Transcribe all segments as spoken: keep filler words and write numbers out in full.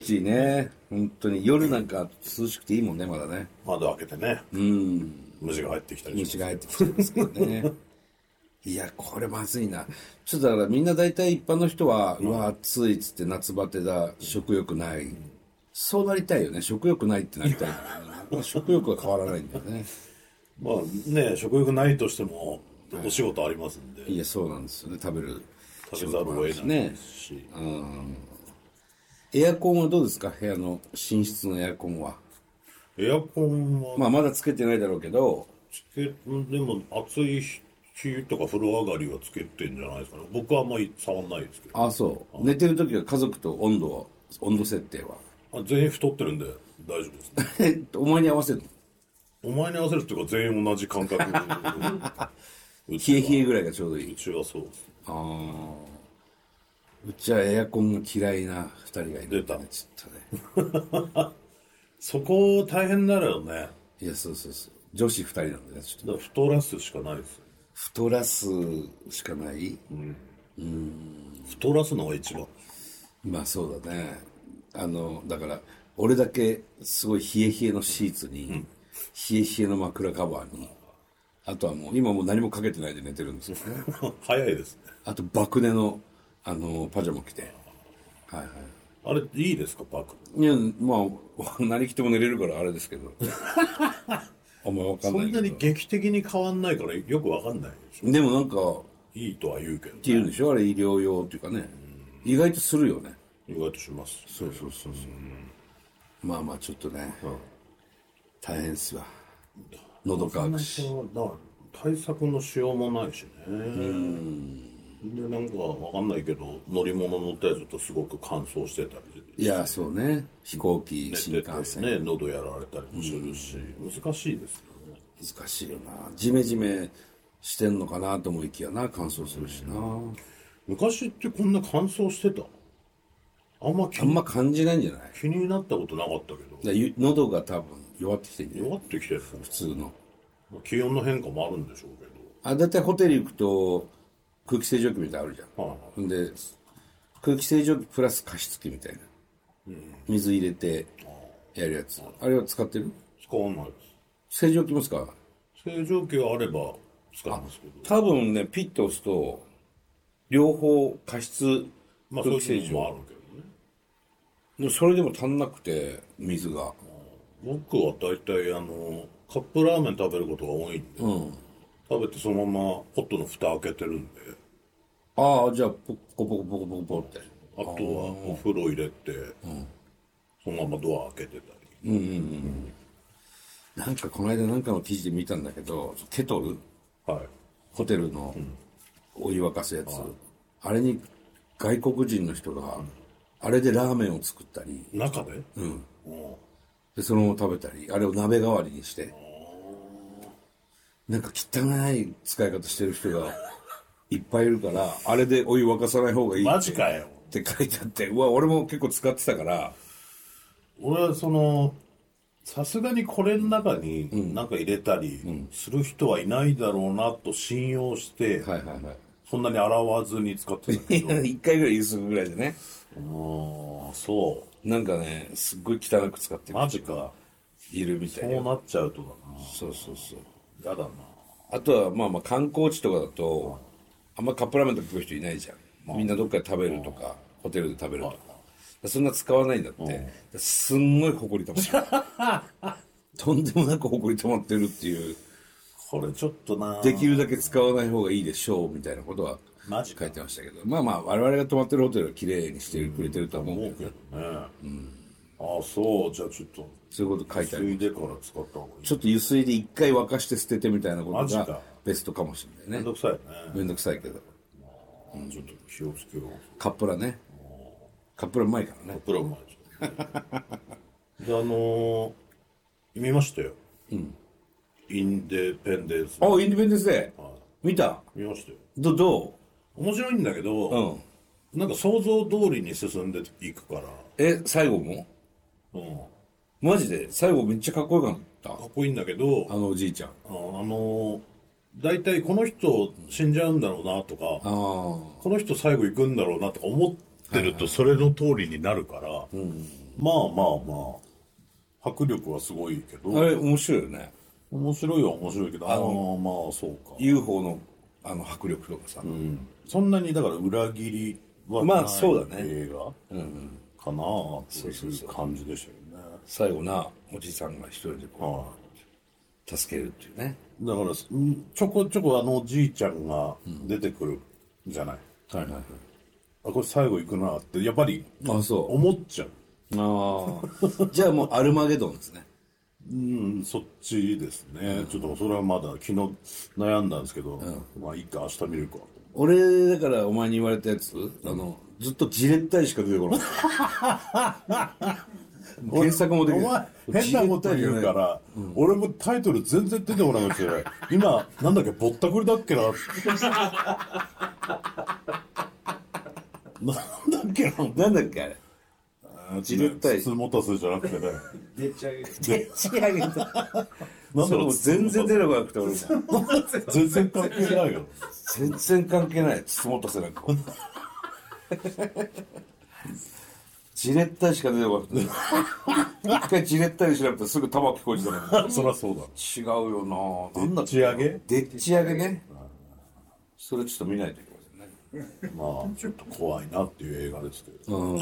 しいね。本当に夜なんか涼しくていいもんね、まだね。 窓開けてね。 うん。 虫が入ってきたりします。 虫が入ってきてますけどね。いや、これまずいな。ちょっとだからみんな大体一般の人は、うわ、暑いっつって夏バテだ、食欲ない。そうなりたいよね。食欲ないってなりたいんだよね。食欲は変わらないんだよね。 まあね、食欲ないとしても、お仕事ありますんで。 いや、そうなんですよね。食べる。 食べざるを得ないですし。 エアコンはどうですか？部屋の寝室のエアコンは。 エアコンは、 まあ、まだつけてないだろうけど、 つけ、でも暑い日とか風呂上がりはつけてんじゃないですかね。僕はあんまり触んないですけど。 ああ、そう。寝てる時は家族と温度は、温度設定は。 あ、全員太ってるんで大丈夫ですね。 え、お前に合わせるの？ お前に合わせるっていうか全員同じ感覚。 冷え冷えぐらいがちょうどいい。 うちはそうです。 ああ。うちはエアコンが嫌いな二人がいるん出たね、ちょっとね。 そこ大変だよね。 いや、そうそうそう。女子二人なんでね、ちょっと。 だから太らすしかないですよ。 太らすしかない、 太らすのが一番。 まあそうだね。あの、だから、俺だけすごい冷え冷えのシーツに、冷え冷えの枕カバーに、あとはもう、今もう何もかけてないで寝てるんですよね。 早いですね。 あと、爆寝の、あの、パジャマ着て。はいはい。 あれ、いいですか、パック。 いや、まあ、何着ても寝れるからあれですけど。あんまわかんそんなないけど。 に劇的に変わんないからよくわかんないでしょ。 でもなんか、っいいとは言うけど、ね。 て言うんでしょあれ医療用っていうかね。意外とするよね。 意外とします。 そうそうそうそう。まあまあちょっとね、大変っすわ。喉乾くし。 だ対策のしようもないしね。で、なんかわかんないけど、乗り物乗ったやつとすごく乾燥してたり。 いや、そうね。飛行機、 寝新てて幹線。 ね、喉やられたりもするし、難しいですよね。 難しいよな。ジメジメしてんのかなと思いきやな、乾燥するしな。 昔ってこんな乾燥してた？あんま気あんま感じないんじゃない？ 気になったことなかったけど、 だゆ喉が多分弱ってきてるんじゃない？ 弱ってきてる。 普通の。 まあ気温の変化もあるんでしょうけど。 あ、だいたいホテル行くと空気清浄機みたいなのあるじゃん。 はいはいんで、空気清浄機プラス加湿器みたいな。水入れてやるやつ。あれは使ってる？ 使わないで清浄機も使わない？ す。清浄機があれば使いますけど。 多分ね、ピッと押すと、両方加湿まあそう空気清いうのもあ浄。 るけどね。 でもそれでも足んなくて、水が。 僕は大体あの、カップラーメン食べることが多いんで、食べてそのままポットの蓋開けてるんで、 ああ、じゃあ、ポコポコポコポコポコって。 あとはお風呂入れて、そのままドア開けてたり。 なんかこの間なんかの記事で見たんだけど、ケトルはい。 ホテルのお湯沸かすやつ、あれに外国人の人が、あれでラーメンを作ったり、 中ででそのまま食べたり、あれを鍋代わりにして、なんか汚い使い方してる人がいっぱいいるから、あれでお湯沸かさない方がいいってマジかよ。 って書いてあって、うわ、俺も結構使ってたから、 俺はその、さすがにこれの中に何か入れたりする人はいないだろうなと信用して、 はいはいはい。 そんなに洗わずに使ってたけど。 一回ぐらいゆすぐぐらいでね。 ああ、そなんかね、すっごい汚く使ってう。 るマジか。 いるみたいそうよ。 なっちゃうとだな。 そうそうそう。 やだな。 あとは、まあまあ観光地とかだと、あんまカップラーメンとか食う人いないじゃん。みんなどっかで食べるとか、ホテルで食べるとか。そんな使わないんだって。すんごい埃溜まってる。とんでもなく埃溜まってるっていう。 これちょっとな。 できるだけ使わない方がいいでしょうみたいなことはマジか書いてましたけど。まあまあ、我々が泊まってるホテルは綺麗にしてくれてるとは思うけど、 思うけどね。ああ、そう。じゃあちょっと、 そういうこと書いてある。 ついでから使った方がいい。 ちょっと湯水で一回沸かして捨ててみたいなことがマジかベストかもしれないね。 めんどくさいね。 めんどくさいけど。 ちょっと気をつけよう。 カップラね。カップラうまいからね。 プロうまいですで、あのー、見ましたよ。インデペンデンス。 あ、インディペンデンスデー。見た？ 見ましたよ。 ど、ど面白いんだけど、 う？うん。 なんか想像通りに進んでいくから、 え、最後も？ うん、かマジで最後めっちゃかっこよかった。 っこいいんだけど、 あのおじいちゃん。 ああのー、大体この人死んじゃうんだろうなとか、 ああ。 この人最後行くんだろうなとか思ってるとそれの通りになるから、 まあまあまあ迫力はすごいけどあれ面白いよね。 面白いは面白いけどあのまあそうかユーフォー のあの迫力とかさ、 そんなにだから裏切りはまあないそうだね映画かなあっていう感じでしたよね。 最後なおじさんが一人でこう助けるっていうね。 だからうんちょこちょこあのおじいちゃんが出てくるじゃない、 はいはいはい。 あこれ最後行くなってやっぱりあ、そう思っちゃう。 ああじゃあもうアルマゲドンですね。 うんそっちですね、ちょっとそれはまだ昨日悩んだんですけど、まあいいか明日見るか。 俺だからお前に言われたやつ、あのずっとじれったいしか出てこない原作もできおない。 前変なこと言うから、俺もタイトル全然出てこなくて今なんだっけぼったくりだっけななんだっけななんだっけあれ。じれったいつもたすじゃなくてねでっち上げでっち上げたなんだそれろうも全然出てこなくて俺も全然関係ないよ。 全然関係ない。つもたせなんかじれったいしか出てこなくて一回じれったい調べたらすぐ玉置浩二だからそりゃそうだ。 違うよな。なんだっけでっち上げでっち上げね。それちょっと見ないといけませんね。 まあちょっと怖いなっていう映画ですけど、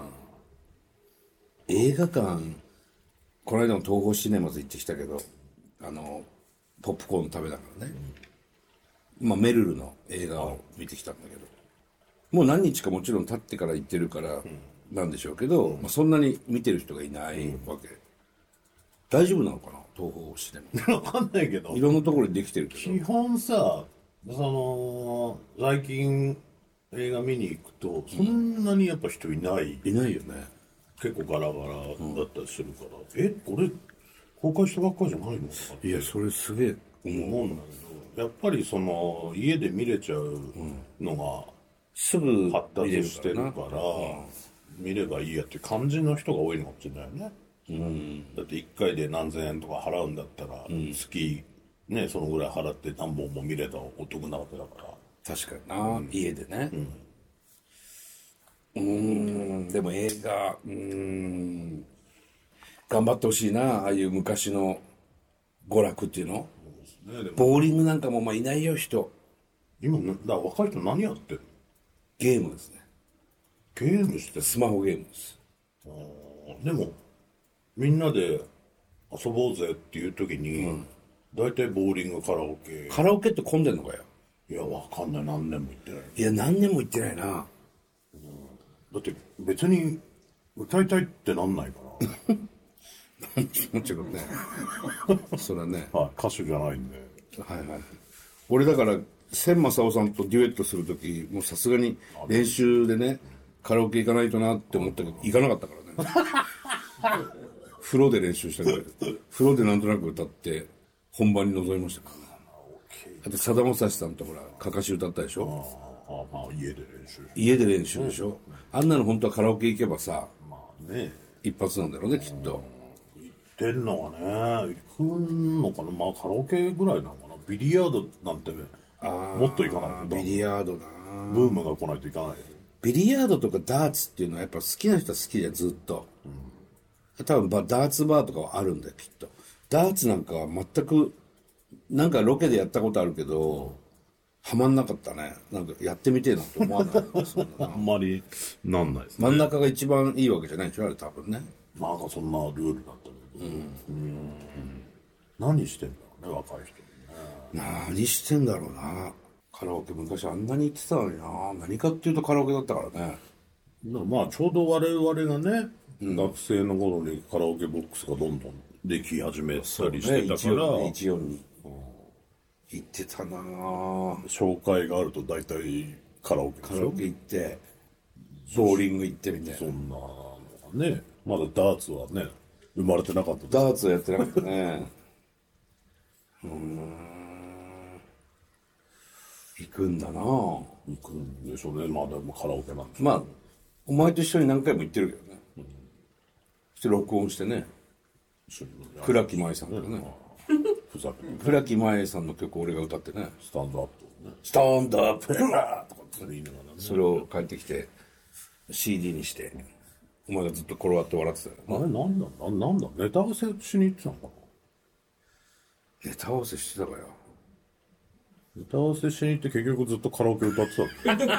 映画館この間の東宝シネマズ行ってきたけど、あのポップコーン食べながらね、まあメルルの映画を見てきたんだけど、もう何日かもちろん経ってから行ってるからなんでしょうけど、まあ、そんなに見てる人がいないわけ。大丈夫なのかな東宝シネマ分かんないけどいろんなところにできてるけ基本さその最近映画見に行くとそんなにやっぱ人いない、 どいないよね。 結構ガラガラだったりするから、えこれ公開したばっかりじゃないのかいやそれすげえ思う。 思うんだけど、やっぱりその家で見れちゃうのがすぐ発見れ達してるなから見ればいいやっていう感じの人が多いのかもしれないよね、だっていっかいで何千円とか払うんだったら、月ねそのぐらい払って何本も見れたらお得なわけだから。 確かにな、家でね。うーんでも映画うーん頑張ってほしいな。ああいう昔の娯楽っていうの、 ね、でもボーリングなんかもまあいないよ人。 今なだから若い人何やってるの？ ゲームですね。 ゲームしてる。 スマホゲームです。 でもみんなで遊ぼうぜっていう時に、大体ボーリングカラオケ。 カラオケって混んでんのかよ。 いやわかんない何年も行ってない。 いや何年も行ってないな。 だって別に歌いたいってなんないかもちろんねそれはねなはい歌手じゃないんで。 はいはい。俺だから千正夫さんとデュエットする時もうさすがに練習でねカラオケ行かないとなって思ったけど行かなかったからね風呂で練習したぐらいで風呂でなんとなく歌って本番に臨みましたからね。あとさだまさしさんとほらかかし歌ったでしょ。 ああまあ家で練習家で練習でしょ、あんなの本当はカラオケ行けばさまあね一発なんだろうねきっと。 出るのはね行くのかな。まあカラオケぐらいなのかな。ビリヤードなんてねもっと行かないとビリヤードな。 ブームが来ないといかない。 ビリヤードとかダーツっていうのはやっぱ好きな人は好きじゃんずっと、多分バダーツバーとかはあるんだよきっと。ダーツなんかは全くなんかロケでやったことあるけどはまんなかったね。なんかやってみてえなと思わないそんなあんまりなんないですね。 真ん中が一番いいわけじゃないでしょあれ多分ね。 なんかそんなルールだったけど、うんうん何してんだろうね若い人ね。 何してんだろうな。カラオケ昔あんなに行ってたのにな。何かっていうとカラオケだったからね。 だからまあちょうど我々がね、学生の頃にカラオケボックスがどんどんでき始めたりしてたから、 ね、一応に行ってたな。 紹介があると大体カラオケでしょ。 カラオケ行ってボーリング行ってみたいな。 そんなのがねまだダーツはね生まれてなかったです。 ダーツはやってなかったねうーん行くんだな。 行くんでしょうね。まあでもカラオケなんでしょう。 まあお前と一緒に何回も行ってるけどね、うん、そして録音してね倉木麻衣さんとね、 ふざけて倉木麻衣さんの曲を俺が歌ってねスタンドアップねスタンドアップとかそれ言いながらねそれを帰ってきて シーディー にしてお前がずっと転がって笑ってたよ。 あれなんだななんだネタ合わせしに行ってたのかな。 ネタ合わせしてたかよ。 ネタ合わせしに行って結局ずっとカラオケ歌ってたの。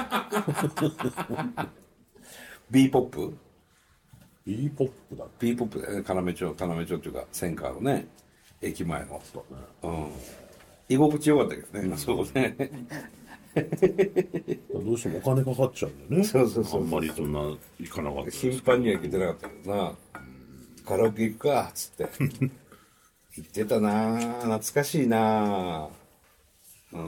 B ポップ B ポップだっ B ポップだよね。要町要町っていうかセンカーのね駅前の、 たね。 うん、居心地よかったけどね、うん、そうねどうしてもお金かかっちゃうんだよね。 そうそうそう、 あんまりそんな行かなかった。 頻繁には行けてなかったけどな、カラオケ行くかっつって行ってたな、懐かしいな。うん、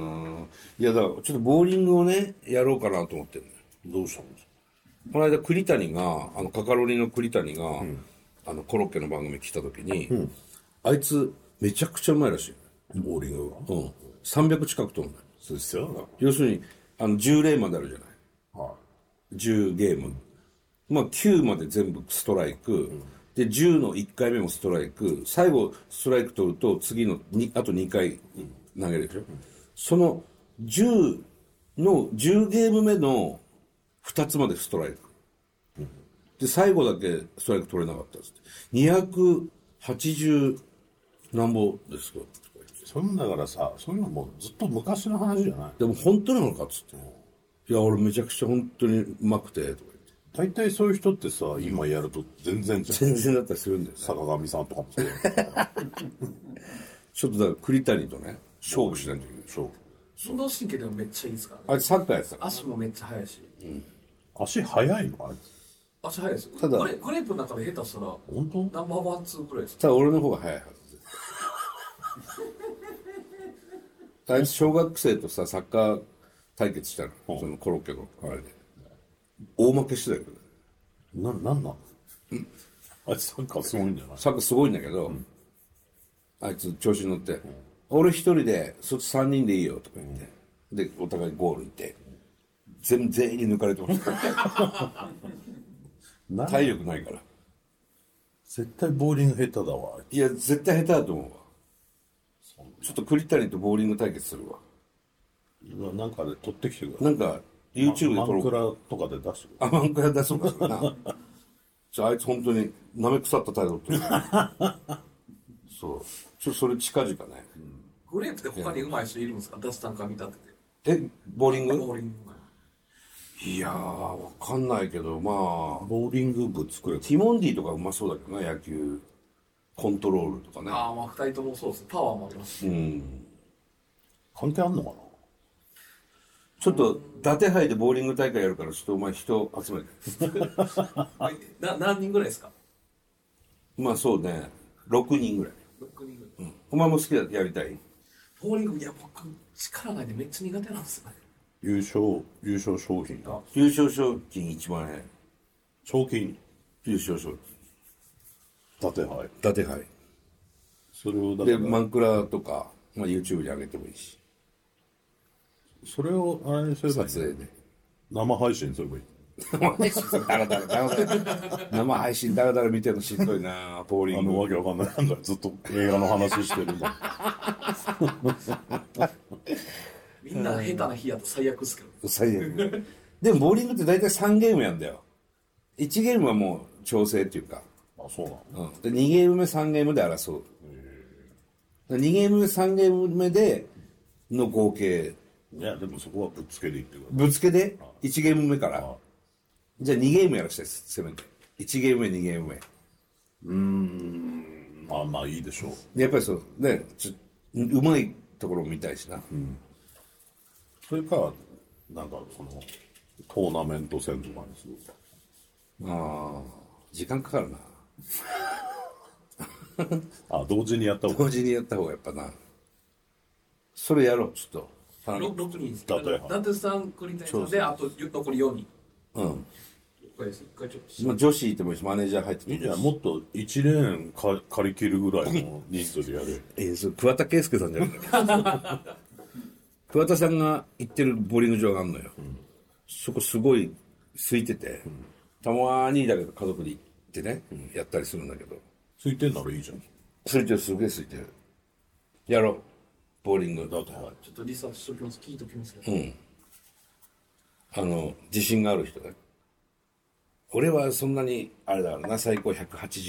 いやだからちょっとボーリングをねやろうかなと思ってるのよ。 どうしたんですか。 この間栗谷があのカカロニの栗谷が、うん、あのコロッケの番組来た時に、うん、あいつめちゃくちゃうまいらしい。 ボーリングが、 うん、さんびゃく近く飛んだ。 そうですよ。 要するにあのじゅうレーンまであるじゃない、 はい、 じゅうゲーム、まあきゅうまで全部ストライク、うん、でじゅうのいっかいめもストライク、最後ストライク取ると次のにあとにかい投げるでしょ、うん、そのじゅうのじゅうゲーム目のふたつまでストライク、うん、で最後だけストライク取れなかったっつってにひゃくはちじゅうなんぼですか。 そんだからさ、そういうのもずっと昔の話じゃない。 でも本当なのかっつって、いや俺めちゃくちゃ本当にうまくてとか言って。 大体そういう人ってさ、今やると全然じゃん。 全然だったりするんだよね。 坂上さんとかもそうちょっとだから栗谷とね勝負しないといけない。勝負。 運動神経でもめっちゃいいですからね。 あれサッカーやってたから。 足もめっちゃ速いし、うん、 足速いのあれ。 足速いですよ。 ただグレグレープの中で下手したら本当ナンバーワンツーくらいです。 ただ俺の方が速いはず。あいつ小学生とさサッカー対決したの、うん、そのコロッケのあれで大負けしてたけど。 な、なんなん、うん、あいつサッカーすごいんじゃない。 サッカーすごいんだけど、うん、あいつ調子に乗って、うん、俺一人でそっちさんにんでいいよとか言って、うん、でお互いゴール行って全全員に抜かれてました体力ないから。 絶対ボーリング下手だわ。 いや絶対下手だと思うわ。ちょっと栗谷とボーリング対決するわ。 なんかで撮ってきてくれ。 なんか YouTube で撮ろう。 マンクラとかで出してくれ。 あ、マンクラ出そうかな。じゃああいつ本当に舐め腐った態度ってる。そう。ちょっとそれ近々ね。うん、 グレープって他に上手い人いるんですか？ダスタンカー見たってて。 え、ボーリング？ ボーリング。 いやー、わかんないけど、まあ。 ボーリング部作れば。 ティモンディとかうまそうだけどな、野球。コントロールとかね。 ああ、まあふたりともそうです。パワーもありますし。うん。 関係あんのかな。 ちょっと伊達杯でボーリング大会やるからちょっとお前人集めて。 な何人ぐらいですか？ まあそうね、ろくにんぐらい。 ろくにんぐらい。 うん。お前も好きだってやりたい？ ボーリング、いや僕力ないんでめっちゃ苦手なんですよね。 優勝優勝賞金が。 優勝賞金いちまんえん。 賞金。 優勝賞金。 伊達杯。 伊達杯。 それをだからでマンクラとか、まあ、YouTube に上げてもいいし。 それをあれにすればいい。 撮影で生配信すればいい。 生配信だらだらだらだら生配信だらだら見てるのしんどいな。ボーリングあのわけわかんないなんかずっと映画の話してるのみんな下手な日やと最悪っすけど。 最悪。でもボーリングって大体さんゲームやんだよ。いちゲームはもう調整っていうか。 あ、そうなの、 うん、でにゲーム目さんゲームで争う。にゲーム目さんゲーム目での合計。 いやでもそこはぶっつけでいってください。 ぶっつけでいちゲーム目から。じゃあにゲームやらしたいです、せめて。いちゲーム目にゲーム目。 うーん、まあまあいいでしょう。 やっぱりそうね、ちょうまいところも見たいしな。うん、 それかなんかそのトーナメント戦とかにする。 ああ、時間かかるな。 あ、同時にやった方が。 同時にやった方がやっぱな。それやろう、ちょっと。 ろくにんです。 だってダンテスさん、栗谷さんで、あと残りよにん。 うん。 一回ちょっと。 まあ女子いてもいいし、マネージャー入ってもいいし。 いや、もっといちレーンか借り切るぐらいの人数でやる。 えー、それ桑田佳祐さんじゃないか。桑田さんが行ってるボーリング場があるのよ。うん、そこすごい空いてて、うん、たまにだけど家族で行ってね、うん、やったりするんだけど。 空いてんならいいじゃん。 空いてる、すげえ空いてる。やろう。ボーリング。 だって、はい。 ちょっとリサーチしておきます。聞いておきますけど。うん。 あの、自信がある人ね。 俺はそんなにあれだからな、最高ひゃくはちじゅう